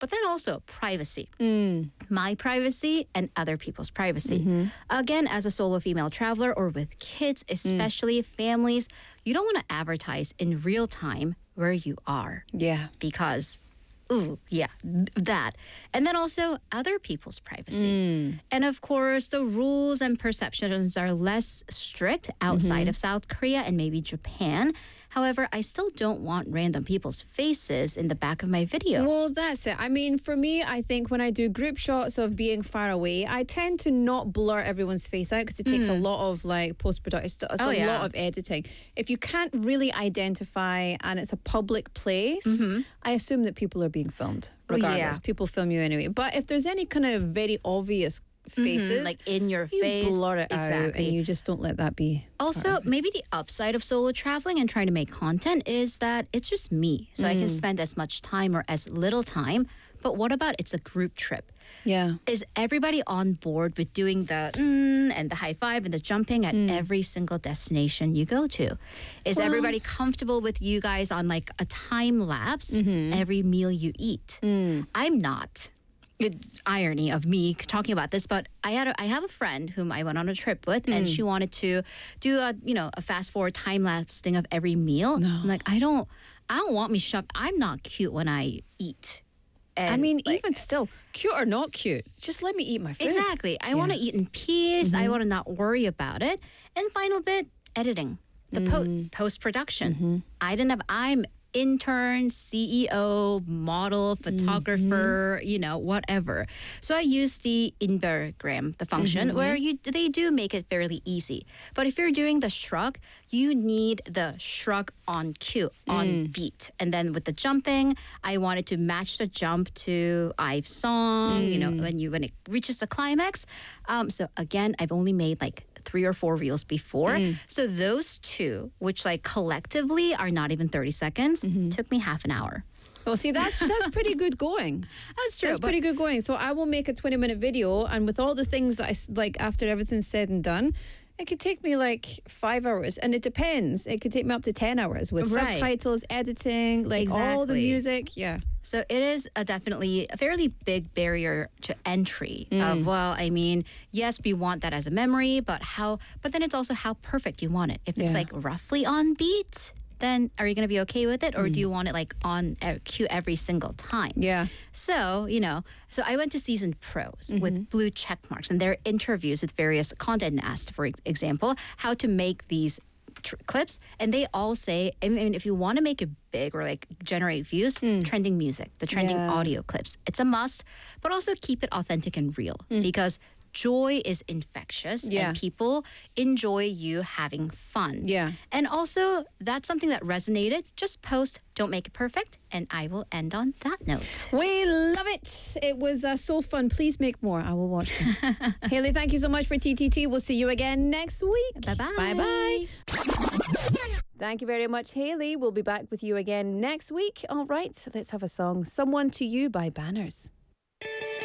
But then also privacy. My privacy and other people's privacy. Again, as a solo female traveler or with kids, especially families, you don't want to advertise in real time where you are. Yeah. Because, that. And then also other people's privacy. And of course, the rules and perceptions are less strict outside of South Korea and maybe Japan. However, I still don't want random people's faces in the back of my video. Well, that's it. I mean, for me, I think when I do group shots of being far away, I tend to not blur everyone's face out because it takes a lot of like post-production. It's a lot of editing. If you can't really identify and it's a public place, I assume that people are being filmed regardless. People film you anyway. But if there's any kind of very obvious faces, like in your you face, blur it out and you just don't let that be. Also, maybe the upside of solo traveling and trying to make content is that it's just me. So I can spend as much time or as little time. But what about it's a group trip? Yeah. Is everybody on board with doing the and the high five and the jumping at every single destination you go to? Is everybody comfortable with you guys on like a time lapse every meal you eat? I'm not. It's irony of me talking about this, but I have a friend whom I went on a trip with, and she wanted to do a fast forward time lapse thing of every meal. No. I'm like, I don't want me shove. I'm not cute when I eat. And I mean, even still, cute or not cute, just let me eat my food. Exactly. I want to eat in peace. I want to not worry about it. And final bit, editing, the post-production. I'm intern, CEO, model, photographer, whatever. So I use the Inbergram, the function, where they do make it fairly easy. But if you're doing the shrug, you need the shrug on cue, on beat. And then with the jumping, I wanted to match the jump to IVE's song, when it reaches the climax. So again, I've only made like 3 or 4 reels before. So those two, which like collectively are not even 30 seconds, took me half an hour. Well, see, that's pretty good going. That's true. That's pretty good going. So I will make a 20-minute video, and with all the things that I like after everything's said and done, it could take me like 5 hours, and it depends. It could take me up to 10 hours with subtitles, editing, like all the music. Yeah. So it is definitely a fairly big barrier to entry of, well, I mean, yes, we want that as a memory, but then it's also how perfect you want it. If it's like roughly on beat, then are you going to be okay with it? Or do you want it like on cue every single time? Yeah. So, so I went to Seasoned Pros with blue check marks and their interviews with various content asked, for example, how to make these clips, and they all say, I mean, if you want to make it big or like generate views, trending music, the trending audio clips, it's a must, but also keep it authentic and real because joy is infectious and people enjoy you having fun. Yeah. And also, that's something that resonated. Just post, don't make it perfect, and I will end on that note. We love it. It was so fun. Please make more. I will watch them. Hayley, thank you so much for TTT. We'll see you again next week. Bye-bye. Bye-bye. Thank you very much, Hayley. We'll be back with you again next week. All right, let's have a song. Someone to You by Banners.